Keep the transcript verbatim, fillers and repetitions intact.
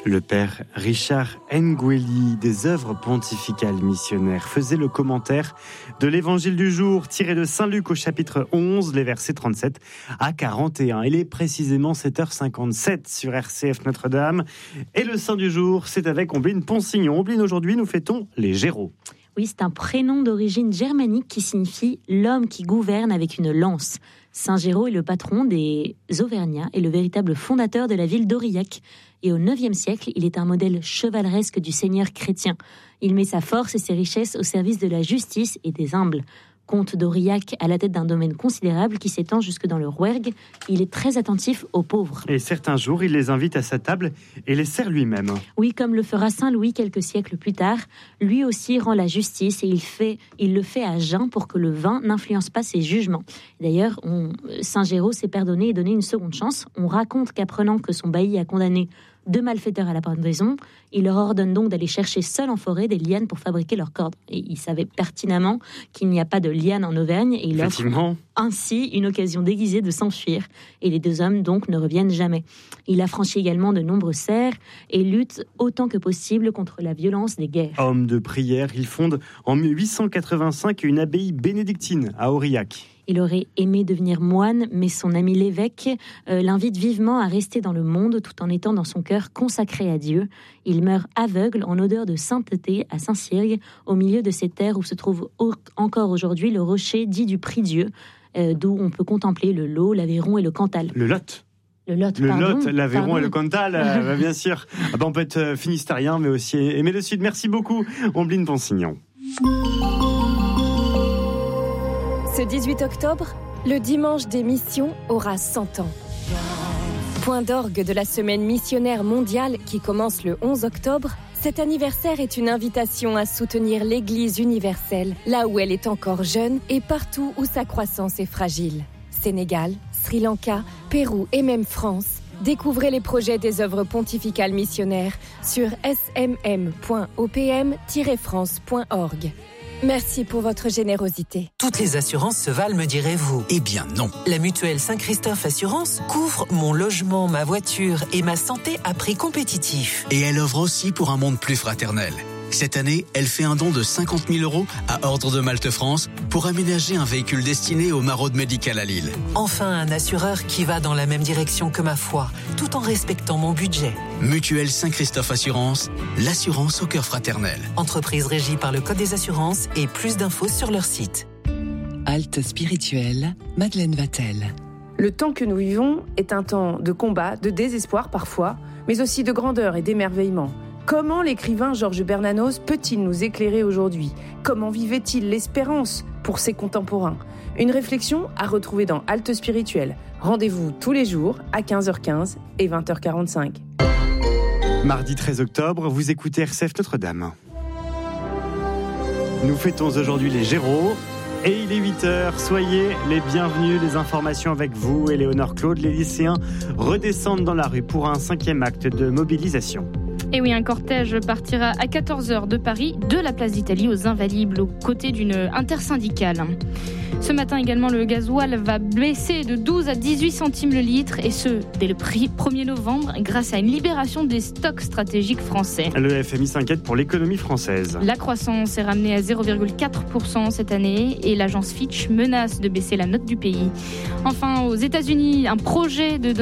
Le père Richard Ngueli des œuvres pontificales missionnaires faisait le commentaire de l'évangile du jour tiré de Saint Luc au chapitre onze, les versets trente-sept à quarante et un. Il est précisément sept heures cinquante-sept sur R C F Notre-Dame. Et le saint du jour, c'est avec Ombline Ponsignon. Ombline, aujourd'hui, nous fêtons les Géraud. Oui, c'est un prénom d'origine germanique qui signifie « l'homme qui gouverne avec une lance ». Saint Géraud est le patron des Auvergnats et le véritable fondateur de la ville d'Aurillac. Et au neuvième siècle, il est un modèle chevaleresque du seigneur chrétien. Il met sa force et ses richesses au service de la justice et des humbles. Comte d'Aurillac à la tête d'un domaine considérable qui s'étend jusque dans le Rouergue, il est très attentif aux pauvres. Et certains jours, il les invite à sa table et les sert lui-même. Oui, comme le fera Saint Louis quelques siècles plus tard. Lui aussi rend la justice et il, fait, il le fait à jeun pour que le vin n'influence pas ses jugements. D'ailleurs, on, Saint Géraud s'est pardonné et donné une seconde chance. On raconte qu'apprenant que son bailli a condamné deux malfaiteurs à la pendaison, il leur ordonne donc d'aller chercher seul en forêt des lianes pour fabriquer leurs cordes. Et il savait pertinemment qu'il n'y a pas de lianes en Auvergne et il offre ainsi une occasion déguisée de s'enfuir. Et les deux hommes donc ne reviennent jamais. Il affranchit également de nombreux serfs et lutte autant que possible contre la violence des guerres. Homme de prière, il fonde en huit cent quatre-vingt-cinq une abbaye bénédictine à Aurillac. Il aurait aimé devenir moine, mais son ami l'évêque euh, l'invite vivement à rester dans le monde tout en étant dans son cœur consacré à Dieu. Il meurt aveugle en odeur de sainteté à Saint-Cyrgue, au milieu de ces terres où se trouve au- encore aujourd'hui le rocher dit du Prie-Dieu, euh, d'où on peut contempler le Lot, l'Aveyron et le Cantal. Le Lot. Le Lot, le pardon, Lot, l'Aveyron pardon. et le Cantal, euh, bah, bien sûr. Ah bah, on peut être euh, finistérien, mais aussi aimer le Sud. Merci beaucoup, Ombline Ponsignon. Ce dix-huit octobre, le dimanche des missions aura cent ans. Point d'orgue de la semaine missionnaire mondiale qui commence le onze octobre, cet anniversaire est une invitation à soutenir l'Église universelle, là où elle est encore jeune et partout où sa croissance est fragile. Sénégal, Sri Lanka, Pérou et même France. Découvrez les projets des œuvres pontificales missionnaires sur s m m point o p m tiret france point org. Merci pour votre générosité. Toutes les assurances se valent, me direz-vous. Eh bien non. La mutuelle Saint-Christophe Assurance couvre mon logement, ma voiture et ma santé à prix compétitif. Et elle œuvre aussi pour un monde plus fraternel. Cette année, elle fait un don de cinquante mille euros à Ordre de Malte France pour aménager un véhicule destiné au maraude médical à Lille. Enfin, un assureur qui va dans la même direction que ma foi, tout en respectant mon budget. Mutuelle Saint-Christophe Assurance, l'assurance au cœur fraternel. Entreprise régie par le Code des assurances et plus d'infos sur leur site. Halte spirituelle, Madeleine Vatel. Le temps que nous vivons est un temps de combat, de désespoir parfois, mais aussi de grandeur et d'émerveillement. Comment l'écrivain Georges Bernanos peut-il nous éclairer aujourd'hui ? Comment vivait-il l'espérance pour ses contemporains ? Une réflexion à retrouver dans Halte spirituelle. Rendez-vous tous les jours à quinze heures quinze et vingt heures quarante-cinq. Mardi treize octobre, vous écoutez R C F Notre-Dame. Nous fêtons aujourd'hui les Géraud. Et il est huit heures, soyez les bienvenus, les informations avec vous, Éléonore Claude. Les lycéens redescendent dans la rue pour un cinquième acte de mobilisation. Et oui, un cortège partira à quatorze heures de Paris, de la place d'Italie aux Invalides, aux côtés d'une intersyndicale. Ce matin également, le gasoil va baisser de douze à dix-huit centimes le litre, et ce, dès le premier novembre, grâce à une libération des stocks stratégiques français. Le F M I s'inquiète pour l'économie française. La croissance est ramenée à zéro virgule quatre pour cent cette année, et l'agence Fitch menace de baisser la note du pays. Enfin, aux États-Unis, un projet de